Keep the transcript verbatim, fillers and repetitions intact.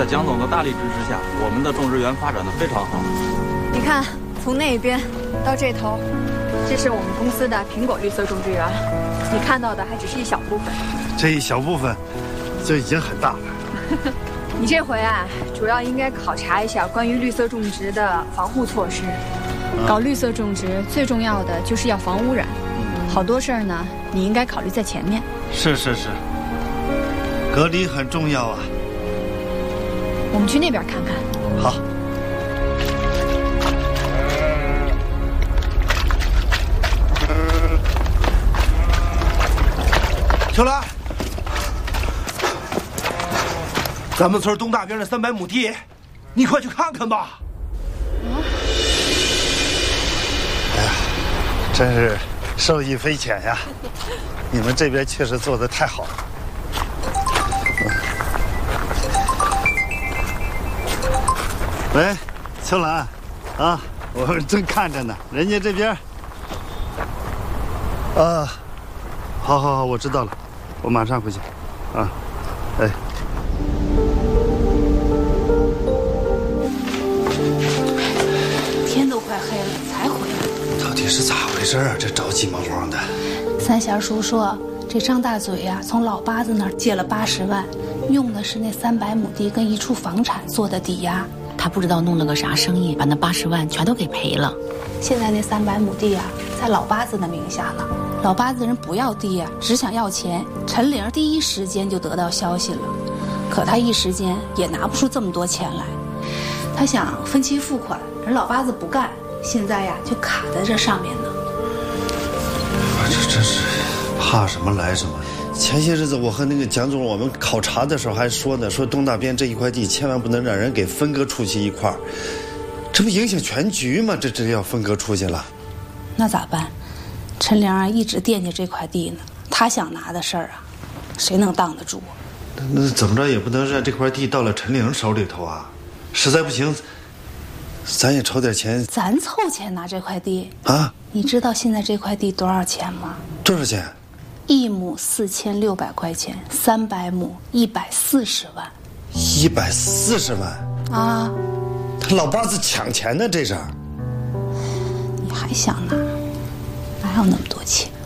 蒋总的大力支持下，我们的种植园发展的非常好。 你看，从那边到这头，这是我们公司的苹果绿色种植园，你看到的还只是一小部分。 这一小部分就已经很大了。 你这回啊，主要应该考察一下关于绿色种植的防护措施。搞绿色种植最重要的就是要防污染，好多事儿呢，你应该考虑在前面。 是是是，隔离很重要啊。 我们去那边看看。 好。 秋兰，咱们村东大边的三百亩地，你快去看看吧。 啊！哎呀，真是受益匪浅呀！你们这边确实做得太好了。喂，秋兰，啊，我正看着呢，人家这边。啊，好好好，我知道了，我马上回去。啊，哎。 天都快黑了才回来， 到底是咋回事啊？这着急忙慌的。 三弦叔说，这张大嘴呀、啊，从老八子那儿借了八十万，用的是那三百亩地跟一处房产做的抵押。 他不知道弄了个啥生意，把那八十万全都给赔了。 现在那三百亩地啊，在老八子的名下呢。老八子人不要地啊，只想要钱。陈玲第一时间就得到消息了，可他一时间也拿不出这么多钱来。他想分期付款，人老八子不干，现在呀就卡在这上面呢。 我这真是怕什么来什么。前些日子我和那个蒋总我们考察的时候还说呢，说东大边这一块地千万不能让人给分割出去一块，这不影响全局吗？这这要分割出去了， 那咋办？陈玲啊一直惦记这块地呢，他想拿的事儿啊，谁能挡得住？ 那那怎么着也不能让这块地到了陈玲手里头啊！实在不行，咱也筹点钱。 咱凑钱拿这块地啊？ 你知道现在这块地多少钱吗？ 多少钱？ 一亩四千六百块钱，三百亩一百四十万。 一百四十万啊！ 他老八子抢钱呢，这是。 你还想拿？哪有那么多钱？